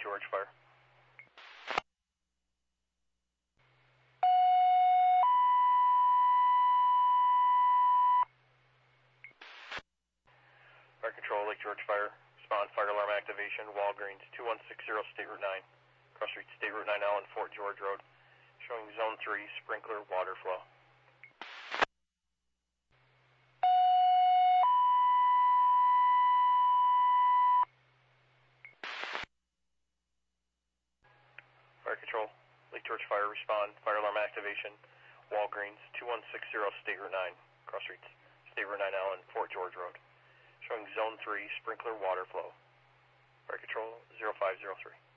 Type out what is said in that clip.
George Fire. Fire Control, Lake George Fire. Respond, fire alarm activation, Walgreens, 2160 State Route 9. Cross Street, State Route 9 L and Fort George Road. Showing Zone 3, sprinkler water flow. Fire Control, Lake George Fire, respond, fire alarm activation, Walgreens, 2160 State Route 9. Cross Street, State Route 9L and Fort George Road. Showing Zone 3, sprinkler water flow. Fire Control, 0503.